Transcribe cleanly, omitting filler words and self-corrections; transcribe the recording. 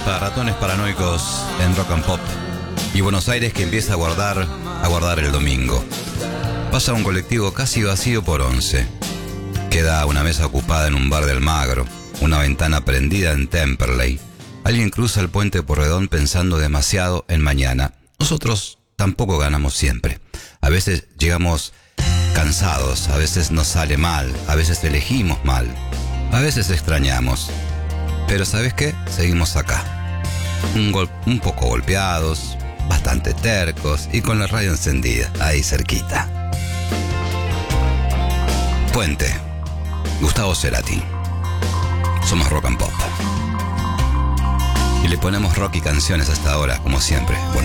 para ratones paranoicos en Rock and Pop. Y Buenos Aires que empieza a guardar el domingo. Pasa un colectivo casi vacío por 11. Queda una mesa ocupada en un bar de Almagro, una ventana prendida en Temperley. Alguien cruza el puente Porredón pensando demasiado en mañana. Nosotros tampoco ganamos siempre. A veces llegamos cansados, a veces nos sale mal, a veces elegimos mal, a veces extrañamos. Pero ¿sabes qué? Seguimos acá. Un poco golpeados, bastante tercos y con la radio encendida, ahí cerquita. Puente, Gustavo Cerati. Somos Rock and Pop. Y le ponemos rock y canciones hasta ahora, como siempre. Bueno,